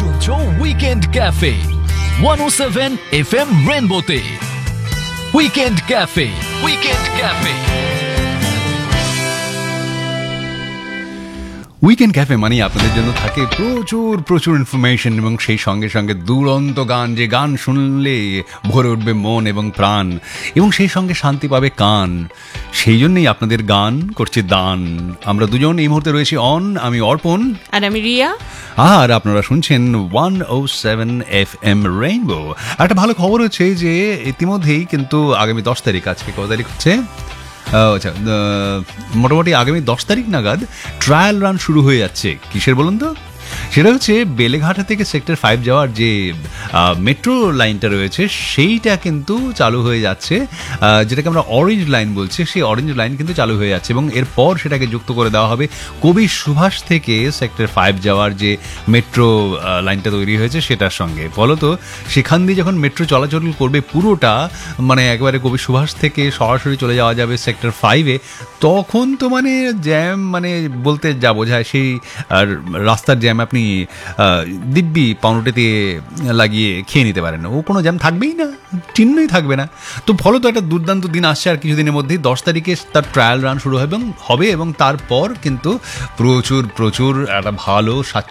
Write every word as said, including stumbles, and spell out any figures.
শুনছো weekend cafe one ও seven F M রেনবোতে। Weekend cafe weekend cafe weekend cafe মানে আপনাদের জন্য থাকে প্রচুর প্রচুর ইনফরমেশন এবং সেই সঙ্গে সঙ্গে দুরন্ত গান, যে গান শুনলে ভরে উঠবে মন এবং প্রাণ এবং সেই সঙ্গে শান্তি পাবে কান। সেই জন্যই আপনাদের গান করছে দান। আমরা দুজন এই মুহূর্তে রয়েছি অন, আমি অর্পণ আর আমি রিয়া, আর আপনারা শুনছেন ওয়ান ও সেভেন এফ এম রেইনবো। একটা ভালো খবর হচ্ছে যে ইতিমধ্যেই কিন্তু আগামী দশ তারিখ, আজকে কত তারিখ হচ্ছে, আচ্ছা মোটামুটি আগামী দশ তারিখ নাগাদ ট্রায়াল রান শুরু হয়ে যাচ্ছে। কিসের বলুন তো? সেটা হচ্ছে বেলেঘাটা থেকে সেক্টর ফাইভ যাওয়ার যে মেট্রো লাইনটা রয়েছে সেইটা কিন্তু চালু হয়ে যাচ্ছে, যেটাকে আমরা অরেঞ্জ লাইন বলছি। সেই অরেঞ্জ লাইন কিন্তু চালু হয়ে যাচ্ছে এবং এরপর সেটাকে যুক্ত করে দেওয়া হবে কবি সুভাষ থেকে সেক্টর ফাইভ যাওয়ার যে মেট্রো লাইনটা তৈরি হয়েছে সেটার সঙ্গে। ফলত সেখান দিয়ে যখন মেট্রো চলাচল করবে পুরোটা, মানে একবারে কবি সুভাষ থেকে সরাসরি চলে যাওয়া যাবে সেক্টর ফাইভে, তখন তো মানে জ্যাম, মানে বলতে যা বোঝায় সেই আর রাস্তার জ্যাম আপনি দিব্যি পাউরুটি দিয়ে লাগিয়ে খেয়ে নিতে পারেন, ও কোনো জ্যাম থাকবেই না, চিহ্নই থাকবে না। তো ফলত একটা দুর্দান্ত দিন আসছে আর কিছুদিনের মধ্যেই দশ তারিখে তার ট্রায়াল রান শুরু হবে এবং হবে এবং তারপর কিন্তু প্রচুর প্রচুর একটা ভালো